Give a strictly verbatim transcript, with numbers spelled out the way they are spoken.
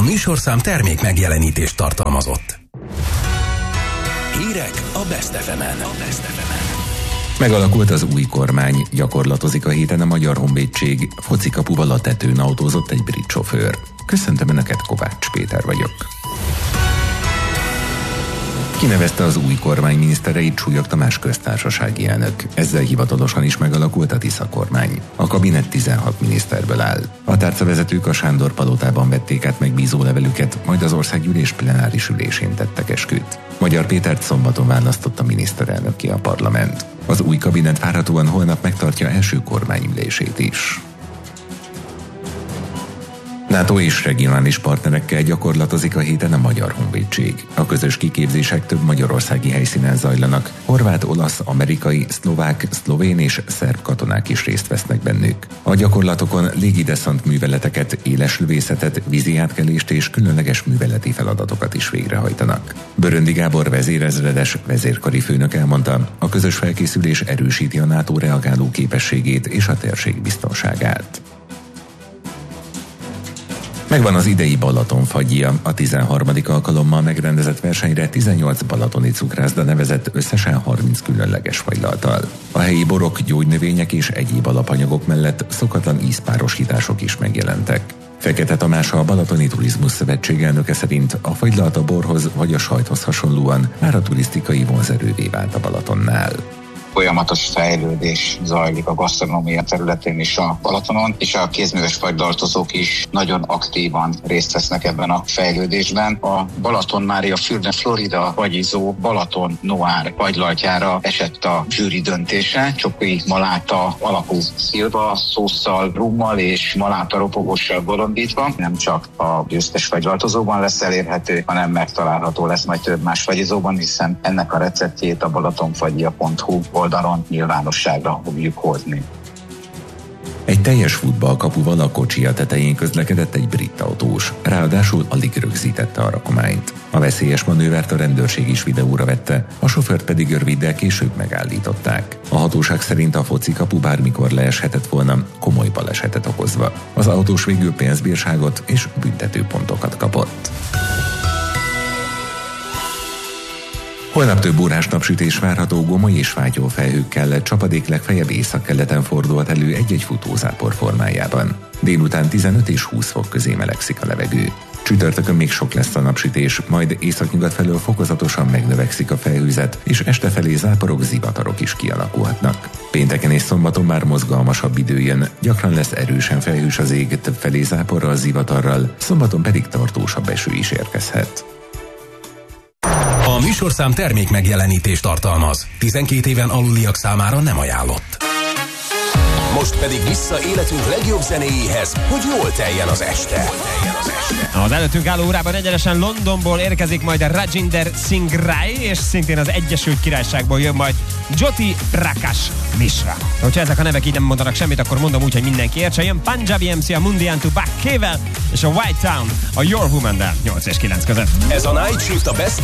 műsorszám termék megjelenítést tartalmazott. Hírek a Best ef emen. Megalakult az új kormány, gyakorlatozik a héten a Magyar Honvédség, focikapuval a tetőn autózott egy brit sofőr. Köszöntöm Önöket, Kovács Péter vagyok. Kinevezte az új kormány minisztereit Súlyog Tamás köztársasági elnök. Ezzel hivatalosan is megalakult a Tisza kormány. A kabinet tizenhat miniszterből áll. A tárcavezetők a Sándor palotában vették át megbízó levelüket, majd az országgyűlés plenáris ülésén tettek esküt. Magyar Pétert szombaton választotta miniszterelnökké a parlament. Az új kabinet várhatóan holnap megtartja első kormányülését is. NATO és regionális partnerekkel gyakorlatozik a héten a Magyar Honvédség. A közös kiképzések több magyarországi helyszínen zajlanak. Horvát, olasz, amerikai, szlovák, szlovén és szerb katonák is részt vesznek bennük. A gyakorlatokon légideszant műveleteket, éleslövészetet, vízi átkelést és különleges műveleti feladatokat is végrehajtanak. Böröndi Gábor vezérezredes vezérkari főnök elmondta, a közös felkészülés erősíti a NATO reagáló képességét és a térség biztonságát. Megvan az idei Balatonfagyja. A tizenharmadik alkalommal megrendezett versenyre tizennyolc balatoni cukrászda nevezett összesen harminc különleges fagylalttal. A helyi borok, gyógynövények és egyéb alapanyagok mellett szokatlan ízpárosítások is megjelentek. Fekete Tamás, a Balatoni Turizmus Szövetség elnöke szerint a fagylalt a borhoz vagy a sajthoz hasonlóan már a turisztikai vonzerővé vált a Balatonnál. Folyamatos fejlődés zajlik a gasztronómia területén is a Balatonon, és a kézműves fagylaltozók is nagyon aktívan részt vesznek ebben a fejlődésben. A Balaton Mária Fürne Florida fagyizó Balaton Noir fagylaltjára esett a zsűri döntése. Csoki maláta alapú szilva szósszal, rummal és maláta ropogossal bolondítva. Nem csak a győztes fagylaltozóban lesz elérhető, hanem megtalálható lesz majd több más fagyizóban, hiszen ennek a receptjét a balatonfagyja pont hu oldalon nyilvánosságra fogjuk hozni. Egy teljes futballkapuval a kocsia tetején közlekedett egy brit autós, ráadásul alig rögzítette a rakományt. A veszélyes manővert a rendőrség is videóra vette, a sofőrt pedig röviddel később megállították. A hatóság szerint a focikapu bármikor leeshetett volna, komoly balesetet okozva. Az autós végül pénzbírságot és büntetőpontokat kapott. Holnap több órás napsütés várható, gomoly és fátyó felhőkkel, csapadék legfeljebb északkeleten fordulhat elő egy-egy futózápor formájában. Délután tizenöt és húsz fok közé melegszik a levegő. Csütörtökön még sok lesz a napsütés, majd északnyugat felől fokozatosan megnövekszik a felhőzet, és este felé záporok, zivatarok is kialakulhatnak. Pénteken és szombaton már mozgalmasabb idő jön, gyakran lesz erősen felhős az ég, több felé záporral, zivatarral, szombaton pedig tartósabb eső is érkezhet. A műsorszám termék megjelenítést tartalmaz. tizenkét éven aluliak számára nem ajánlott. Most pedig vissza életünk legjobb zenéjéhez, hogy jól teljen az este. Az előttünk álló órában egyenesen Londonból érkezik majd a Rajinder Singh Rai, és szintén az Egyesült Királyságból jön majd Jyoti Prakash Mishra. Hogyha ezek a nevek így nem mondanak semmit, akkor mondom úgy, hogy mindenki értse. Jön Punjabi em cé a Mundiantu Back Kével, és a White Town a Your Woman-del nyolc és kilenc között. Ez a Night Shift a Best